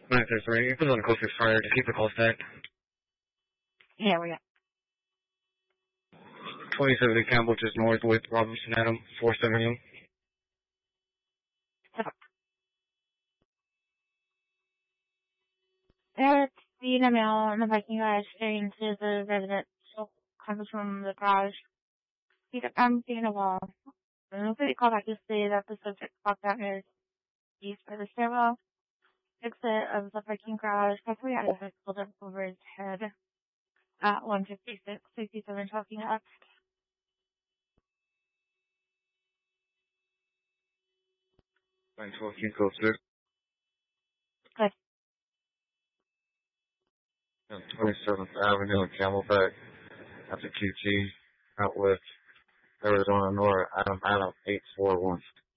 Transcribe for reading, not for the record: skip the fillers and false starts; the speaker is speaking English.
933. It was on Coast 6 fire. Just keep the call stacked. Yeah, we got 2070 Campbell, just north with Robinson Adam, 470. Eric, the email on the parking garage stating to the residential comes from the garage. I'm seeing a wall. And the call back to say that the subject walked out is used for the stairwell exit of the parking garage. Possibly had a hood pulled up over his head at 156-67 talking up. 912 King Coast 6. Good. 27th Avenue and Camelback. After QT, out with Arizona Nora, Adam 841.